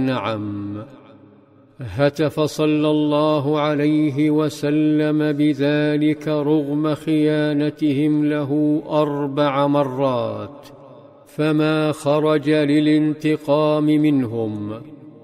نعم. هتف صلى الله عليه وسلم بذلك رغم خيانتهم له 4 مرات، فما خرج للانتقام منهم.